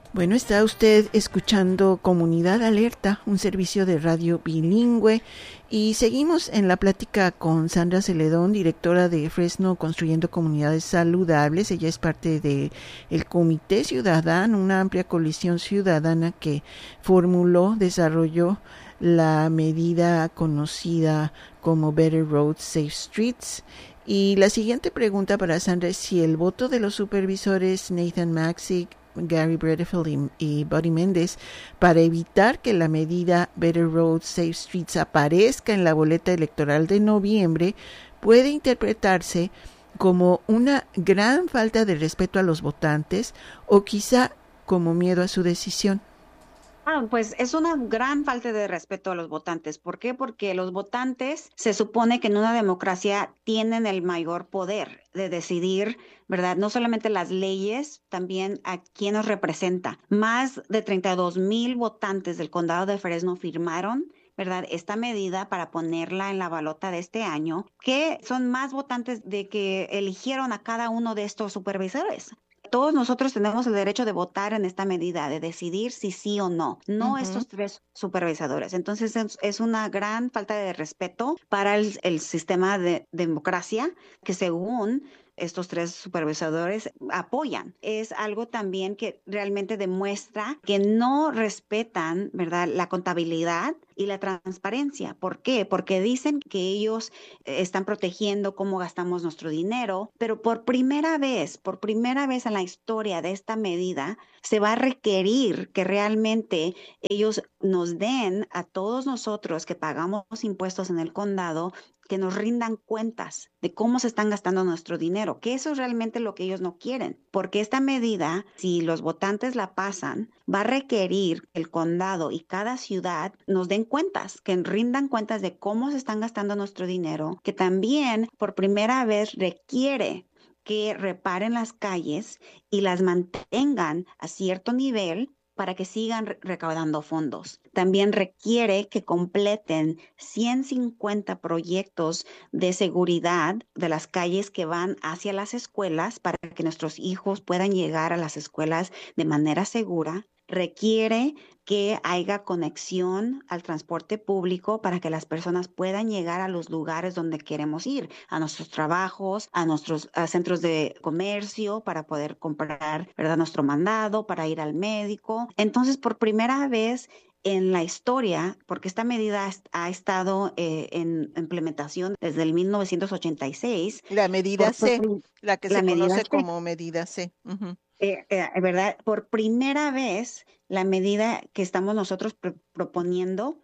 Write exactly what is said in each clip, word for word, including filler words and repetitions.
Bueno, está usted escuchando Comunidad Alerta, un servicio de radio bilingüe, y seguimos en la plática con Sandra Celedón, directora de Fresno Construyendo Comunidades Saludables. Ella es parte de el Comité Ciudadano, una amplia coalición ciudadana que formuló, desarrolló la medida conocida como Better Roads, Safe Streets. Y la siguiente pregunta para Sandra es si el voto de los supervisores Nathan Maxig, Gary Bredefeld y, y Buddy Méndez para evitar que la medida Better Roads, Safe Streets aparezca en la boleta electoral de noviembre puede interpretarse como una gran falta de respeto a los votantes o quizá como miedo a su decisión. Ah, pues es una gran falta de respeto a los votantes. ¿Por qué? Porque los votantes se supone que en una democracia tienen el mayor poder de decidir, ¿verdad? No solamente las leyes, también a quién nos representa. Más de treinta y dos mil votantes del condado de Fresno firmaron, ¿verdad? Esta medida para ponerla en la balota de este año, que son más votantes de que eligieron a cada uno de estos supervisores. Todos nosotros tenemos el derecho de votar en esta medida, de decidir si sí o no, no Uh-huh. estos tres supervisadores. Entonces es, es una gran falta de respeto para el, el sistema de democracia que según estos tres supervisadores apoyan. Es algo también que realmente demuestra que no respetan, ¿verdad?, la contabilidad y la transparencia. ¿Por qué? Porque dicen que ellos están protegiendo cómo gastamos nuestro dinero, pero por primera vez, por primera vez en la historia de esta medida, se va a requerir que realmente ellos nos den a todos nosotros que pagamos impuestos en el condado, que nos rindan cuentas de cómo se están gastando nuestro dinero, que eso es realmente lo que ellos no quieren, porque esta medida, si los votantes la pasan, va a requerir que el condado y cada ciudad nos den cuentas, que rindan cuentas de cómo se están gastando nuestro dinero, que también por primera vez requiere que reparen las calles y las mantengan a cierto nivel para que sigan re- recaudando fondos. También requiere que completen ciento cincuenta proyectos de seguridad de las calles que van hacia las escuelas para que nuestros hijos puedan llegar a las escuelas de manera segura. Requiere que haya conexión al transporte público para que las personas puedan llegar a los lugares donde queremos ir, a nuestros trabajos, a nuestros a centros de comercio para poder comprar, ¿verdad?, nuestro mandado, para ir al médico. Entonces, por primera vez en la historia, porque esta medida ha estado eh, en implementación desde el mil novecientos ochenta y seis, La medida por, por C, la que la se medida conoce C. como medida C. Uh-huh. Eh, eh, ¿verdad? Por primera vez, la medida que estamos nosotros pro- proponiendo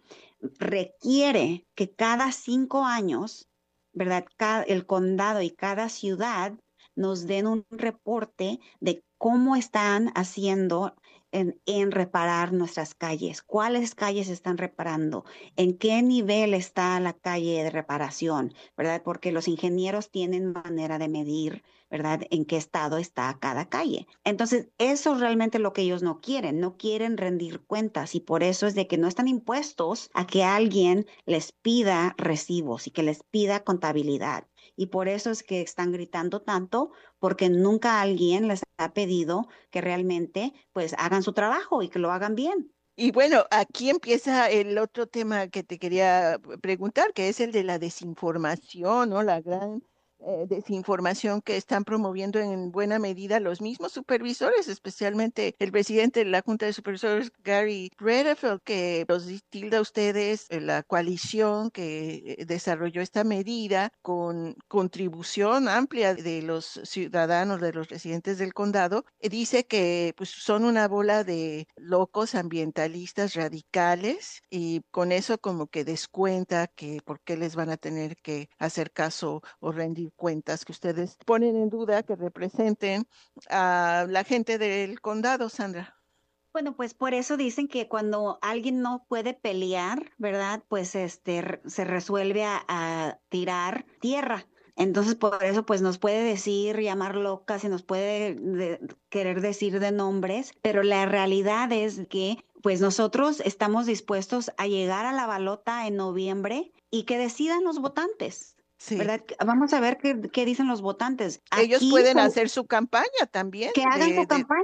requiere que cada cinco años, ¿verdad? Cada, el condado y cada ciudad nos den un reporte de cómo están haciendo en, en reparar nuestras calles, cuáles calles están reparando, en qué nivel está la calle de reparación, ¿verdad? Porque los ingenieros tienen manera de medir, ¿verdad?, en qué estado está cada calle. Entonces, eso es realmente lo que ellos no quieren, no quieren rendir cuentas y por eso es de que no están impuestos a que alguien les pida recibos y que les pida contabilidad. Y por eso es que están gritando tanto, porque nunca alguien les ha pedido que realmente pues hagan su trabajo y que lo hagan bien. Y bueno, aquí empieza el otro tema que te quería preguntar, que es el de la desinformación, ¿no? La gran eh, desinformación que están promoviendo en buena medida los mismos supervisores, especialmente el presidente de la Junta de Supervisores, Gary Bredefeld, que los tilda a ustedes, eh, la coalición que eh, desarrolló esta medida con contribución amplia de los ciudadanos, de los residentes del condado, eh, dice que pues, son una bola de locos ambientalistas radicales y con eso como que descuenta que por qué les van a tener que hacer caso o rendir cuentas, que ustedes ponen en duda que representen a la gente del condado, Sandra. Bueno, pues por eso dicen que cuando alguien no puede pelear, ¿verdad? Pues este r- se resuelve a, a tirar tierra. Entonces, por eso, pues nos puede decir, llamar locas y nos puede de- querer decir de nombres, pero la realidad es que, pues nosotros estamos dispuestos a llegar a la balota en noviembre y que decidan los votantes, Sí. ¿verdad? Vamos a ver qué, qué dicen los votantes. Ellos Aquí, pueden como hacer su campaña también que hagan su de, de campaña.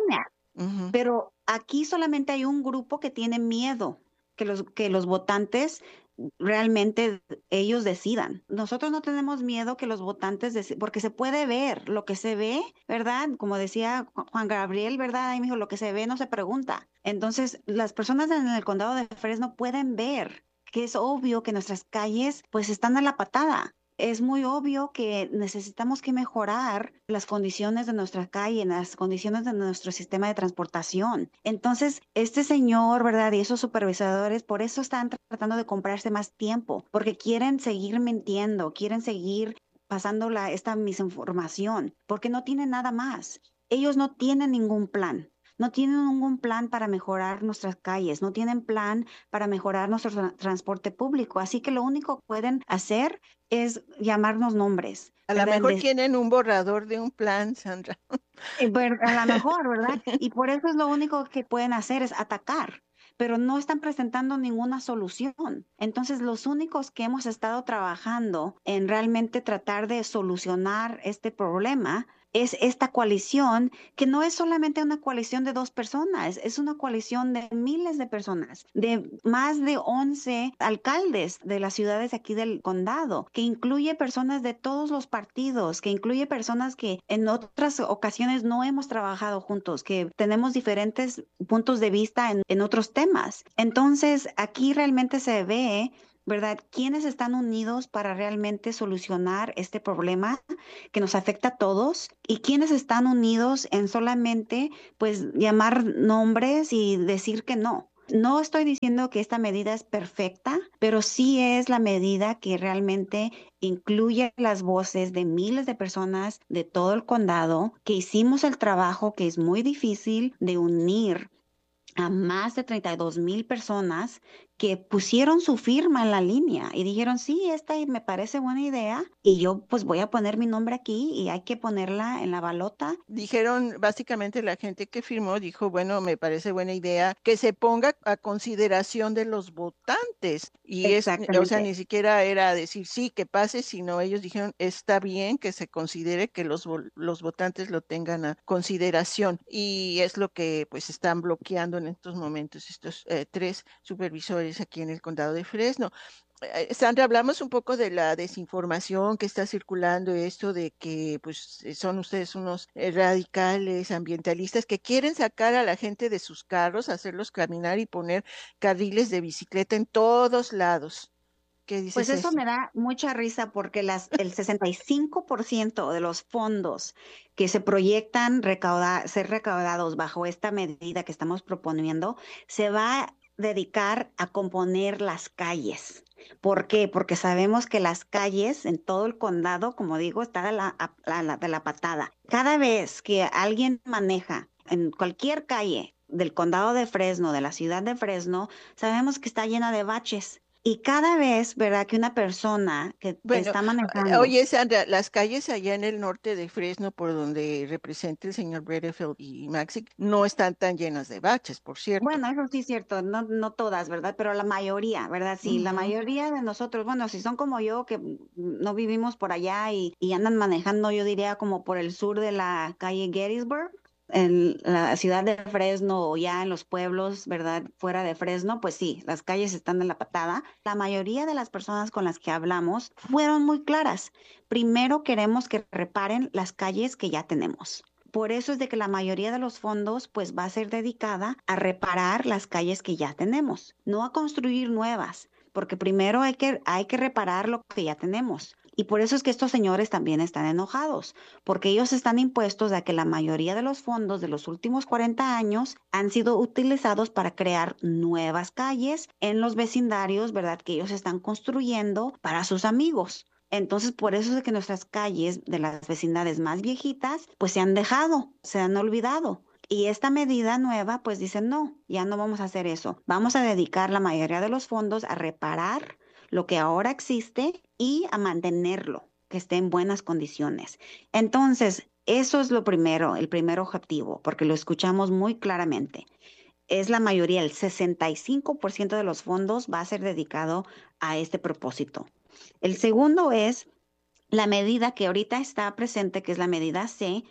Ujú. Pero aquí solamente hay un grupo que tiene miedo que los, que los votantes realmente ellos decidan. Nosotros no tenemos miedo que los votantes decidan, porque se puede ver lo que se ve, ¿verdad? Como decía Ju- Juan Gabriel, ¿verdad? Ahí me dijo, lo que se ve no se pregunta. Entonces, las personas en el condado de Fresno pueden ver que es obvio que nuestras calles pues están a la patada. Es muy obvio que necesitamos que mejorar las condiciones de nuestra calle, las condiciones de nuestro sistema de transportación. Entonces, este señor, ¿verdad? Y esos supervisores, por eso están tratando de comprarse más tiempo, porque quieren seguir mintiendo, quieren seguir pasando la, esta misinformación, porque no tienen nada más. Ellos no tienen ningún plan. No tienen ningún plan para mejorar nuestras calles, no tienen plan para mejorar nuestro tra- transporte público. Así que lo único que pueden hacer es llamarnos nombres, A lo ¿verdad? mejor De- tienen un borrador de un plan, Sandra. eh, ver- a lo mejor, ¿verdad? Y por eso es lo único que pueden hacer es atacar, pero no están presentando ninguna solución. Entonces, los únicos que hemos estado trabajando en realmente tratar de solucionar este problema es esta coalición, que no es solamente una coalición de dos personas, es una coalición de miles de personas, de más de once alcaldes de las ciudades aquí del condado, que incluye personas de todos los partidos, que incluye personas que en otras ocasiones no hemos trabajado juntos, que tenemos diferentes puntos de vista en, en otros temas. Entonces, aquí realmente se ve, ¿verdad? ¿Quiénes están unidos para realmente solucionar este problema que nos afecta a todos? ¿Y quiénes están unidos en solamente, pues, llamar nombres y decir que no? No estoy diciendo que esta medida es perfecta, pero sí es la medida que realmente incluye las voces de miles de personas de todo el condado que hicimos el trabajo que es muy difícil de unir a más de treinta y dos mil personas que pusieron su firma en la línea y dijeron, sí, esta me parece buena idea y yo pues voy a poner mi nombre aquí y hay que ponerla en la balota. Dijeron, básicamente la gente que firmó dijo, bueno, me parece buena idea que se ponga a consideración de los votantes. Y es, o sea, Exactamente. ni siquiera era decir sí, que pase, sino ellos dijeron, está bien que se considere que los, vol- los votantes lo tengan a consideración. Y es lo que pues están bloqueando en estos momentos estos eh, tres supervisores aquí en el condado de Fresno. Eh, Sandra, hablamos un poco de la desinformación que está circulando, esto de que pues eh, son ustedes unos eh, radicales ambientalistas que quieren sacar a la gente de sus carros, hacerlos caminar y poner carriles de bicicleta en todos lados. ¿Qué Pues dices eso eso? me da mucha risa porque las, el sesenta y cinco por ciento de los fondos que se proyectan recaudar, ser recaudados bajo esta medida que estamos proponiendo se va a dedicar a componer las calles. ¿Por qué? Porque sabemos que las calles en todo el condado, como digo, está de la, a- a la- de la patada. Cada vez que alguien maneja en cualquier calle del condado de Fresno, de la ciudad de Fresno, sabemos que está llena de baches. Y cada vez, ¿verdad? Que una persona que Bueno, está eh, manejando, oye, Sandra, las calles allá en el norte de Fresno, por donde representa el señor Bredefeld y Maxic, no están tan llenas de baches, por cierto. bueno, eso sí es cierto, no, no todas, ¿verdad? Pero la mayoría, ¿verdad? Sí, la Ujú. mayoría de nosotros, bueno, si son como yo, que mm, no vivimos por allá y, y andan manejando, yo diría como por el sur de la calle Gettysburg, en la ciudad de Fresno o ya en los pueblos, ¿verdad? Fuera de Fresno, pues sí, las calles están de la patada. La mayoría de las personas con las que hablamos fueron muy claras. Primero queremos que reparen las calles que ya tenemos. Por eso es de que la mayoría de los fondos pues va a ser dedicada a reparar las calles que ya tenemos, no a construir nuevas, porque primero hay que, hay que reparar lo que ya tenemos. Y por eso es que estos señores también están enojados, porque ellos están impuestos a que la mayoría de los fondos de los últimos cuarenta años han sido utilizados para crear nuevas calles en los vecindarios, ¿verdad? Que ellos están construyendo para sus amigos. Entonces, por eso es de que nuestras calles de las vecindades más viejitas, pues se han dejado, se han olvidado. Y esta medida nueva, pues dicen, no, ya no vamos a hacer eso. Vamos a dedicar la mayoría de los fondos a reparar lo que ahora existe y a mantenerlo, que esté en buenas condiciones. Entonces, eso es lo primero, el primer objetivo, porque lo escuchamos muy claramente. Es la mayoría, el sesenta y cinco por ciento de los fondos va a ser dedicado a este propósito. El segundo es la medida que ahorita está presente, que es la medida C,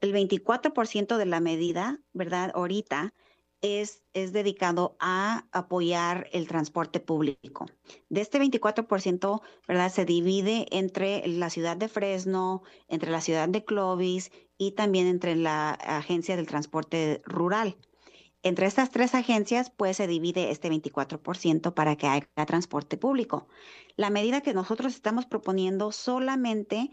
el veinticuatro por ciento de la medida, ¿verdad? Ahorita es, es dedicado a apoyar el transporte público. De este veinticuatro por ciento, ¿verdad? Se divide entre la ciudad de Fresno, entre la ciudad de Clovis y también entre la Agencia del Transporte Rural. Entre estas tres agencias, pues se divide este veinticuatro por ciento para que haya transporte público. La medida que nosotros estamos proponiendo solamente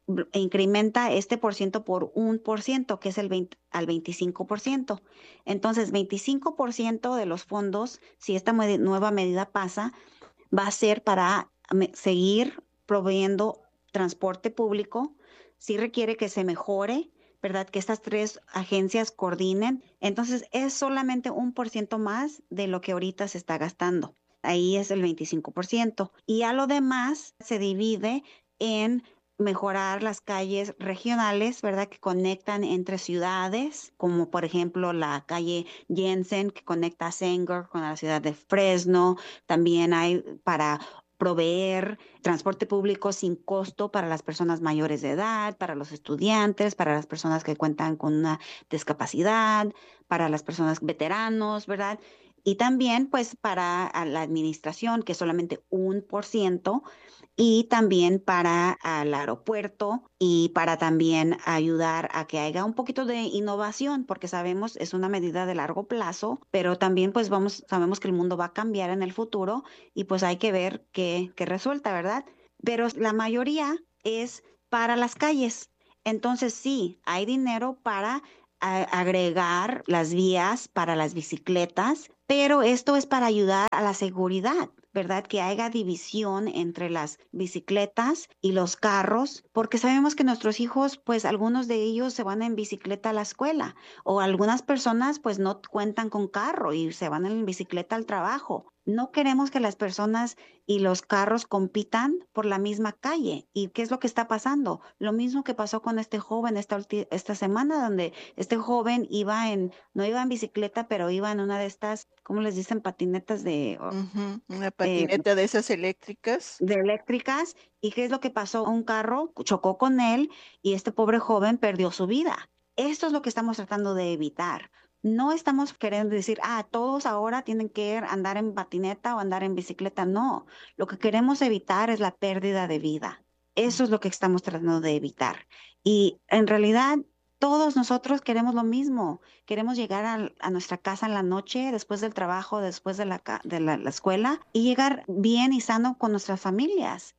incrementa este por ciento por un por ciento, que es el veinte al veinticinco por ciento. Entonces, veinticinco por ciento de los fondos, si esta med- nueva medida pasa, va a ser para me- seguir proveyendo transporte público. Sí requiere que se mejore, ¿verdad? Que estas tres agencias coordinen. Entonces, es solamente un por ciento más de lo que ahorita se está gastando. Ahí es el veinticinco por ciento. Y a lo demás se divide en mejorar las calles regionales, ¿verdad? Que conectan entre ciudades, como por ejemplo la calle Jensen, que conecta a Sanger con la ciudad de Fresno. También hay para proveer transporte público sin costo para las personas mayores de edad, para los estudiantes, para las personas que cuentan con una discapacidad, para las personas veteranos, ¿verdad? Y también pues para la administración, que es solamente un por ciento, y también para el aeropuerto y para también ayudar a que haya un poquito de innovación, porque sabemos es una medida de largo plazo, pero también pues vamos, sabemos que el mundo va a cambiar en el futuro y pues hay que ver qué, qué resulta, ¿verdad? Pero la mayoría es para las calles. Entonces sí, hay dinero para a- agregar las vías para las bicicletas, pero esto es para ayudar a la seguridad, ¿verdad? Que haya división entre las bicicletas y los carros, porque sabemos que nuestros hijos, pues algunos de ellos se van en bicicleta a la escuela o algunas personas pues no cuentan con carro y se van en bicicleta al trabajo. No queremos que las personas y los carros compitan por la misma calle. ¿Y qué es lo que está pasando? Lo mismo que pasó con este joven esta, ulti- esta semana, donde este joven iba en, no iba en bicicleta, pero iba en una de estas, ¿cómo les dicen? Patinetas de, Ujú, una eh, patineta de esas eléctricas. de eléctricas. ¿Y qué es lo que pasó? Un carro chocó con él y este pobre joven perdió su vida. Esto es lo que estamos tratando de evitar. No estamos queriendo decir, ah, todos ahora tienen que andar en patineta o andar en bicicleta. No, lo que queremos evitar es la pérdida de vida. Eso es lo que estamos tratando de evitar. Y en realidad, todos nosotros queremos lo mismo. Queremos llegar a, a nuestra casa en la noche, después del trabajo, después de la, ca- de la la escuela, y llegar bien y sano con nuestras familias.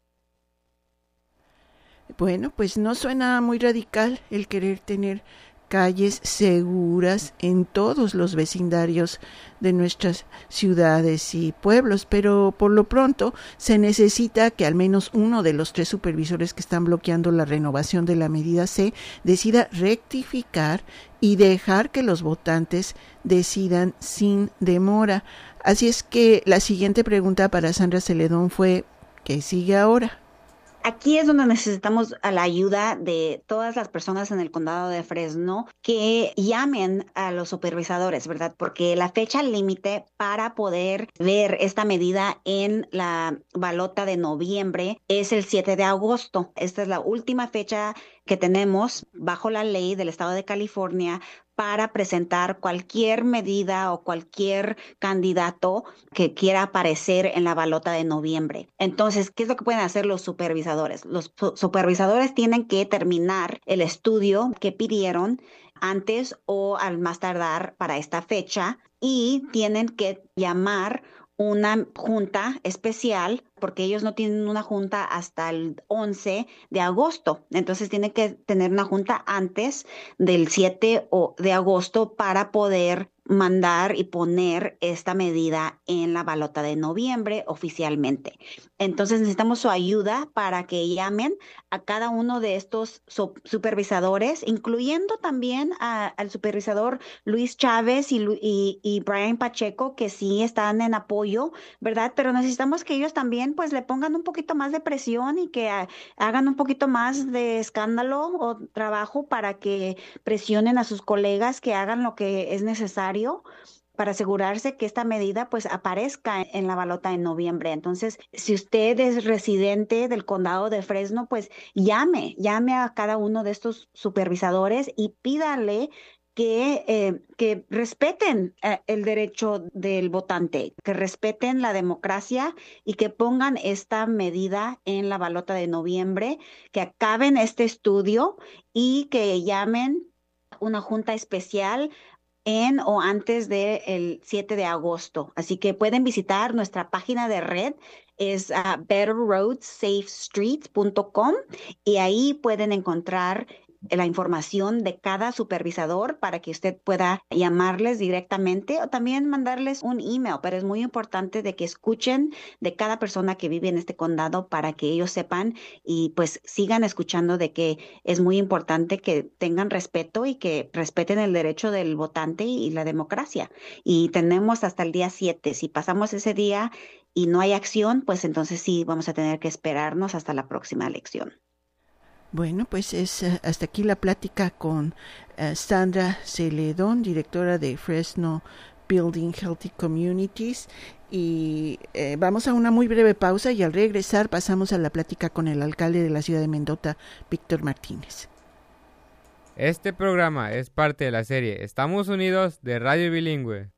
Bueno, pues no suena muy radical el querer tener calles seguras en todos los vecindarios de nuestras ciudades y pueblos, pero por lo pronto se necesita que al menos uno de los tres supervisores que están bloqueando la renovación de la medida C decida rectificar y dejar que los votantes decidan sin demora. Así es que la siguiente pregunta para Sandra Celedón fue: ¿qué sigue ahora? Aquí es donde necesitamos a la ayuda de todas las personas en el condado de Fresno que llamen a los supervisadores, ¿verdad? Porque la fecha límite para poder ver esta medida en la balota de noviembre es el siete de agosto. Esta es la última fecha que tenemos bajo la ley del estado de California para presentar cualquier medida o cualquier candidato que quiera aparecer en la balota de noviembre. Entonces, ¿qué es lo que pueden hacer los supervisadores? Los su- supervisadores tienen que terminar el estudio que pidieron antes o al más tardar para esta fecha y tienen que llamar una junta especial porque ellos no tienen una junta hasta el once de agosto. Entonces tienen que tener una junta antes del siete o- de agosto para poder mandar y poner esta medida en la balota de noviembre oficialmente. Entonces necesitamos su ayuda para que llamen a cada uno de estos so- supervisadores, incluyendo también a- al supervisador Luis Chávez y, Lu- y, y Brian Pacheco, que sí están en apoyo, ¿verdad? Pero necesitamos que ellos también pues le pongan un poquito más de presión y que ah, hagan un poquito más de escándalo o trabajo para que presionen a sus colegas que hagan lo que es necesario para asegurarse que esta medida pues aparezca en la balota en noviembre. Entonces, si usted es residente del condado de Fresno, pues llame, llame a cada uno de estos supervisadores y pídale que, eh, que respeten eh, el derecho del votante, que respeten la democracia y que pongan esta medida en la balota de noviembre, que acaben este estudio y que llamen una junta especial en o antes del siete de agosto. Así que pueden visitar nuestra página de red, es uh, better roads safe streets punto com, y ahí pueden encontrar la información de cada supervisador para que usted pueda llamarles directamente o también mandarles un email, pero es muy importante de que escuchen de cada persona que vive en este condado para que ellos sepan y pues sigan escuchando de que es muy importante que tengan respeto y que respeten el derecho del votante y la democracia. Y tenemos hasta el día siete. Si pasamos ese día y no hay acción, pues entonces sí vamos a tener que esperarnos hasta la próxima elección. Bueno, pues es uh, hasta aquí la plática con uh, Sandra Celedón, directora de Fresno Building Healthy Communities. Y eh, vamos a una muy breve pausa y al regresar pasamos a la plática con el alcalde de la ciudad de Mendota, Víctor Martínez. Este programa es parte de la serie Estamos Unidos de Radio Bilingüe.